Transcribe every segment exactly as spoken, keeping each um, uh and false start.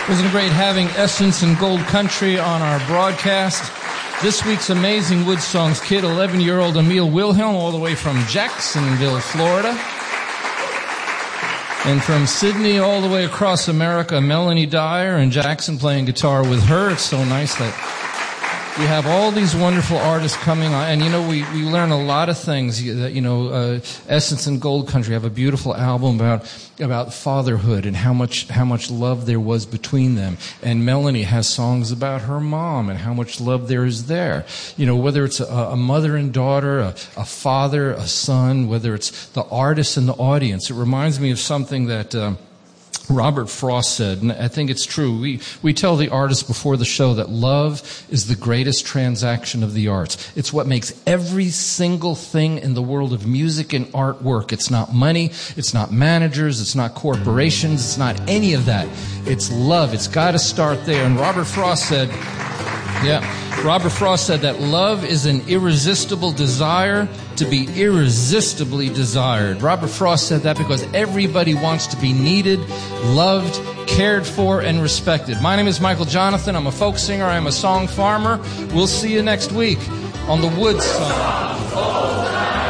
Wasn't it great having Essence and Gold Country on our broadcast? This week's Amazing Wood Songs kid, eleven-year-old Emil Wilhelm, all the way from Jacksonville, Florida. And from Sydney all the way across America, Melanie Dyer and Jackson playing guitar with her. It's so nice that we have all these wonderful artists coming on. And, you know, we, we learn a lot of things. You know, uh, Essence and Gold Country have a beautiful album about about fatherhood and how much how much love there was between them. And Melanie has songs about her mom and how much love there is there. You know, whether it's a, a mother and daughter, a, a father, a son, whether it's the artist and the audience. It reminds me of something that Um, Robert Frost said, and I think it's true. We we tell the artists before the show that love is the greatest transaction of the arts. It's what makes every single thing in the world of music and art work. It's not money, it's not managers, it's not corporations, it's not any of that. It's love. It's got to start there. And Robert Frost said, yeah, Robert Frost said that love is an irresistible desire to be irresistibly desired. Robert Frost said that because everybody wants to be needed, loved, cared for, and respected. My name is Michael Jonathan. I'm a folk singer. I'm a song farmer. We'll see you next week on the Wood Song.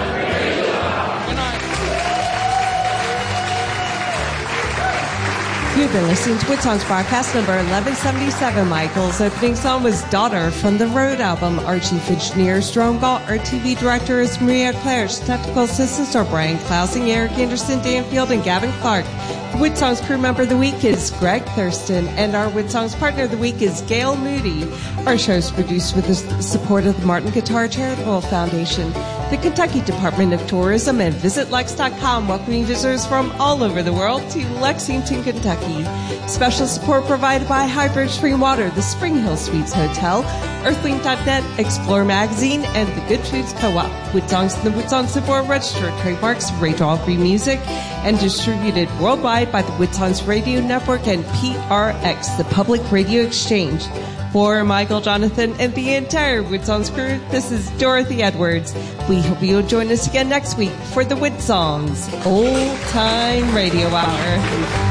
You've been listening to Wood Songs broadcast number eleven seventy-seven. Michael's opening song was Daughter from the Road album. Our chief engineer is Jerome Galt. Our T V director is Maria Clare. Technical assistants are Brian Klausing, Eric Anderson, Dan Field, and Gavin Clark. The Wood Songs crew member of the week is Greg Thurston, and our Wood Songs partner of the week is Gail Moody. Our show is produced with the support of the Martin Guitar Charitable Foundation, the Kentucky Department of Tourism, and Visit Lex dot com, welcoming visitors from all over the world to Lexington, Kentucky. Special support provided by Hybrid Spring Water, the Spring Hill Suites Hotel, Earthlink dot net, Explore Magazine, and the Good Foods Co-op. Wood Songs and the Wood Songs Support Registered trademarks, Rachel Free Music, and distributed worldwide by the Wood Songs Radio Network and P R X, the Public Radio Exchange. For Michael Jonathan and the entire Wood Songs crew, this is Dorothy Edwards. We hope you'll join us again next week for the Wood Songs Old Time Radio Hour.